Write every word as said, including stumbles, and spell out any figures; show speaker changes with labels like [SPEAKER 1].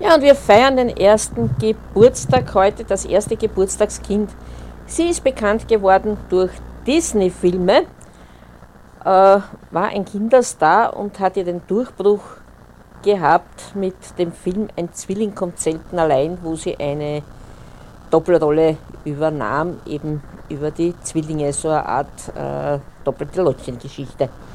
[SPEAKER 1] Ja, und wir feiern den ersten Geburtstag heute, das erste Geburtstagskind. Sie ist bekannt geworden durch Disney-Filme, äh, war ein Kinderstar und hatte den Durchbruch gehabt mit dem Film Ein Zwilling kommt selten allein, wo sie eine Doppelrolle übernahm, eben über die Zwillinge, so eine Art äh, doppelte Lottchengeschichte.